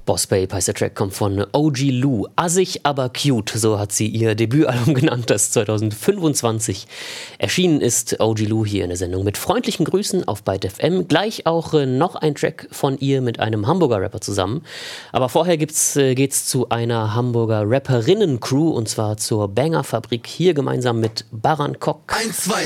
Boss Babe heißt der Track, kommt von OG Lou. Assig, aber cute, so hat sie ihr Debütalbum genannt, das 2025 erschienen ist. OG Lou hier in der Sendung mit freundlichen Grüßen auf Byte FM. Gleich auch noch ein Track von ihr mit einem Hamburger Rapper zusammen. Aber vorher geht's zu einer Hamburger Rapperinnen-Crew und zwar zur Banger Fabrik, hier gemeinsam mit Baran Kok. 1, 2,